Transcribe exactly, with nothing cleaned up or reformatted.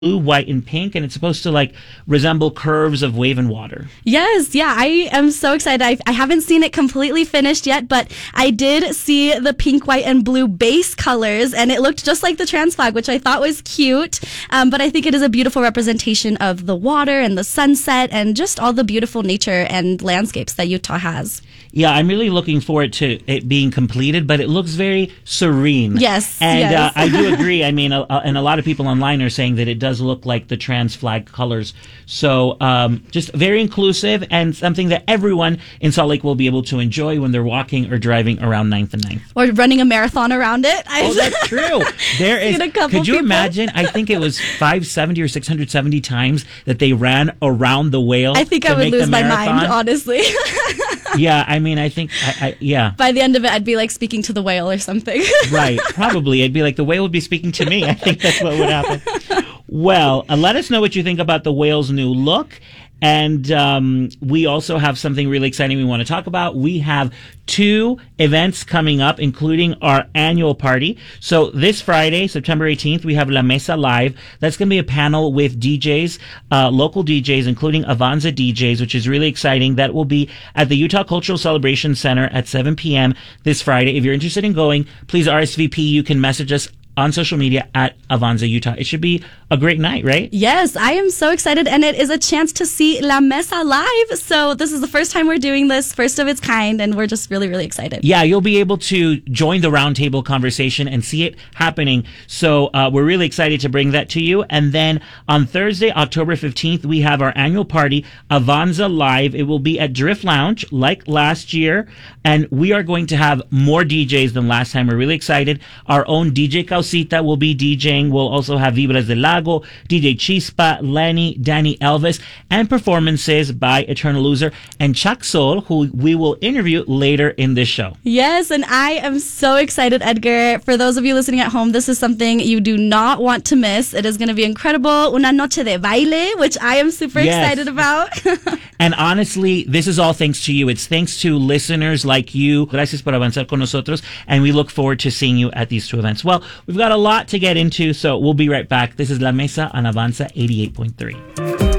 blue, white, and pink, and it's supposed to like resemble curves of wave and water. Yes, yeah, I am so excited. I, I haven't seen it completely finished yet, but I did see the pink, white, and blue base colors, and it looked just like the trans flag, which I thought was cute. Um, but I think it is a beautiful representation of the water and the sunset and just all the beautiful nature and landscapes that Utah has. Yeah, I'm really looking forward to it being completed, but it looks very serene. Yes, and yes. Uh, I do agree. I mean, uh, and a lot of people online are saying that it does look like the trans flag colors. So um, just very inclusive and something that everyone in Salt Lake will be able to enjoy when they're walking or driving around ninth and ninth. Or running a marathon around it. Oh, that's true. There is. Could you people. imagine? I think it was five seventy or six hundred seventy times that they ran around the whale. I think to I would make lose the my marathon. mind, honestly. Yeah, I mean, I think, I, I, yeah. By the end of it, I'd be like speaking to the whale or something. Right, probably. It'd be like the whale would be speaking to me. I think that's what would happen. Well, uh, let us know what you think about the whale's new look. And um, we also have something really exciting we want to talk about. We have two events coming up, including our annual party. So this Friday, September eighteenth, we have La Mesa Live. That's going to be a panel with D Js, uh, local D Js, including Avanza D Js, which is really exciting. That will be at the Utah Cultural Celebration Center at seven p.m. this Friday. If you're interested in going, please R S V P. You can message us on social media at Avanza Utah. It should be a great night, right? Yes, I am so excited, and it is a chance to see La Mesa live. So this is the first time we're doing this, first of its kind, and we're just really, really excited. Yeah, you'll be able to join the roundtable conversation and see it happening. So uh, we're really excited to bring that to you. And then on Thursday, October fifteenth, we have our annual party, Avanza Live. It will be at Drift Lounge, like last year, and we are going to have more D Js than last time. We're really excited. Our own D J Causita will be DJing. We'll also have Vibras del Lago, D J Chispa, Lenny, Danny Elvis, and performances by Eternal Loser and Chuck Soul, who we will interview later in this show. Yes, and I am so excited, Edgar. For those of you listening at home, this is something you do not want to miss. It is going to be incredible. Una noche de baile, which I am super Yes. excited about. And honestly, this is all thanks to you. It's thanks to listeners like you. Gracias por avanzar con nosotros. And we look forward to seeing you at these two events. Well, we've got a lot to get into, so we'll be right back. This is La Mesa on Avanza eighty-eight point three.